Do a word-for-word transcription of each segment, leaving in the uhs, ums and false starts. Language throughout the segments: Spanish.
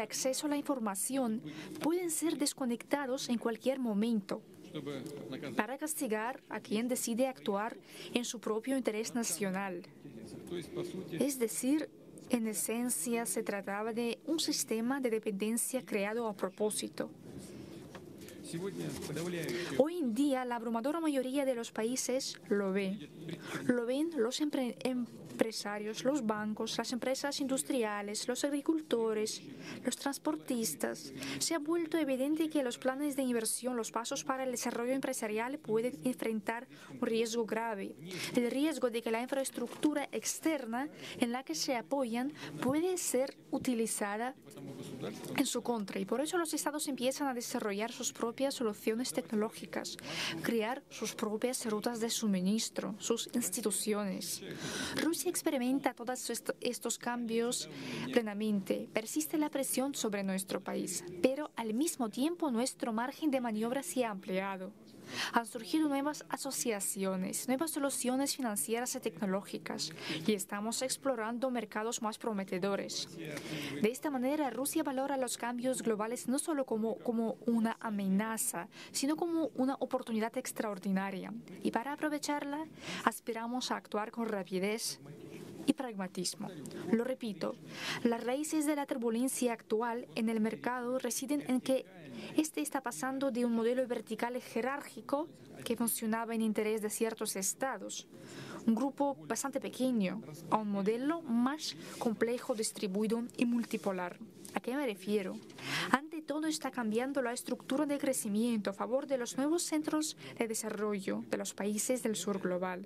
acceso a la información pueden ser desconectados en cualquier momento para castigar a quien decide actuar en su propio interés nacional. Es decir, en esencia se trataba de un sistema de dependencia creado a propósito. Hoy en día, la abrumadora mayoría de los países lo ve. Lo ven los empre- empresarios, los bancos, las empresas industriales, los agricultores, los transportistas. Se ha vuelto evidente que los planes de inversión, los pasos para el desarrollo empresarial pueden enfrentar un riesgo grave. El riesgo de que la infraestructura externa en la que se apoyan puede ser utilizada en su contra, y por eso los estados empiezan a desarrollar sus propias soluciones tecnológicas, crear sus propias rutas de suministro, sus instituciones. Rusia experimenta todos estos cambios plenamente. Persiste la presión sobre nuestro país, pero al mismo tiempo nuestro margen de maniobra se ha ampliado. Han surgido nuevas asociaciones, nuevas soluciones financieras y tecnológicas, y estamos explorando mercados más prometedores. De esta manera, Rusia valora los cambios globales no solo como, como una amenaza, sino como una oportunidad extraordinaria. Y para aprovecharla, aspiramos a actuar con rapidez y pragmatismo. Lo repito, las raíces de la turbulencia actual en el mercado residen en que este está pasando de un modelo vertical jerárquico que funcionaba en interés de ciertos estados, un grupo bastante pequeño, a un modelo más complejo, distribuido y multipolar. ¿A qué me refiero? Ante todo está cambiando la estructura de crecimiento a favor de los nuevos centros de desarrollo de los países del sur global.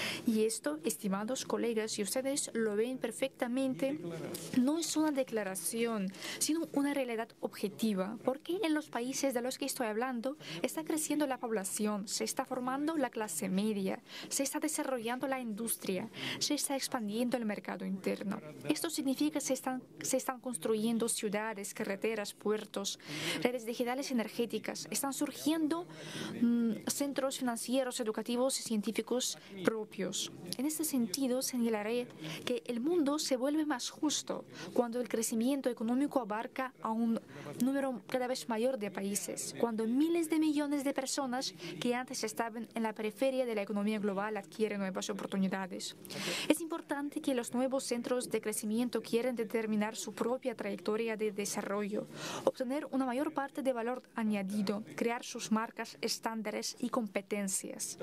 Y esto, estimados colegas, y ustedes lo ven perfectamente, no es una declaración, sino una realidad objetiva, porque en los países de los que estoy hablando está creciendo la población, se está formando la clase media, se está desarrollando la industria, se está expandiendo el mercado interno. Esto significa que se están, se están construyendo ciudades, carreteras, puertos, redes digitales energéticas. Están surgiendo mmm, centros financieros, educativos y científicos propios. En este sentido, señalaré que el mundo se vuelve más justo cuando el crecimiento económico abarca a un número cada vez mayor de países, cuando miles de millones de personas que antes estaban en la periferia de la economía global adquieren nuevas oportunidades. Es importante que los nuevos centros de crecimiento quieran determinar su propia trayectoria de desarrollo, obtener una mayor parte de valor añadido, crear sus marcas, estándares y competencias.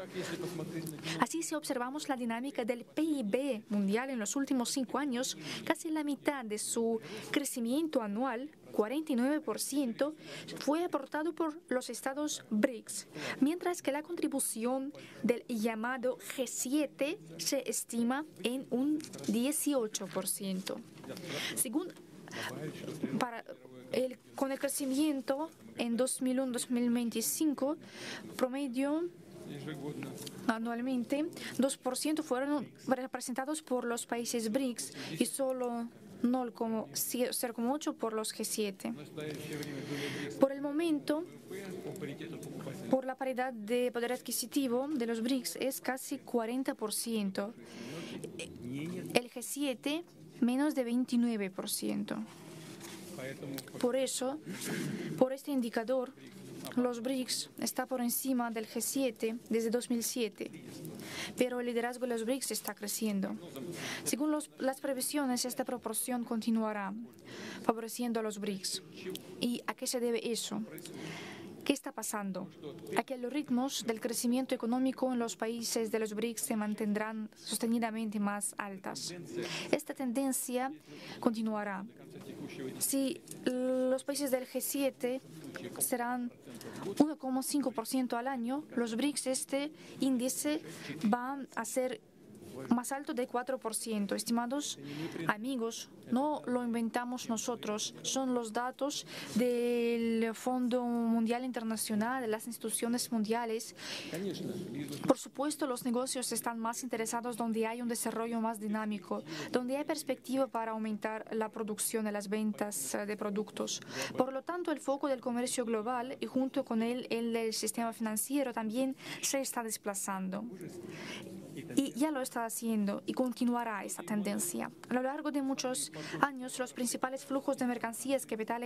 Así, si observamos la dinámica del P I B mundial en los últimos cinco años, casi la mitad de su crecimiento anual, cuarenta y nueve por ciento, fue aportado por los estados B R I C S, mientras que la contribución del llamado G siete se estima en un dieciocho por ciento. Según Para el, con el crecimiento en dos mil uno a dos mil veinticinco, promedio anualmente, dos por ciento fueron representados por los países B R I C S y solo cero coma ocho por los G siete. Por el momento, por la paridad de poder adquisitivo de los B R I C S es casi cuarenta por ciento. El G siete menos de veintinueve por ciento. Por eso, por este indicador, los B R I C S está por encima del G siete desde dos mil siete, pero el liderazgo de los B R I C S está creciendo. Según los, las previsiones, esta proporción continuará favoreciendo a los B R I C S. ¿Y a qué se debe eso? ¿Qué está pasando? A que los ritmos del crecimiento económico en los países de los B R I C S se mantendrán sostenidamente más altas. Esta tendencia continuará. Si los países del G siete serán uno coma cinco por ciento al año, los B R I C S, este índice va a ser más alto de cuatro por ciento. Estimados amigos, no lo inventamos nosotros, son los datos del Fondo Mundial Internacional, de las instituciones mundiales. Por supuesto, los negocios están más interesados donde hay un desarrollo más dinámico, donde hay perspectiva para aumentar la producción y las ventas de productos. Por lo tanto, el foco del comercio global y junto con él el del sistema financiero también se está desplazando. Y ya lo está haciendo y continuará esta tendencia. A lo largo de muchos años, los principales flujos de mercancías, capitales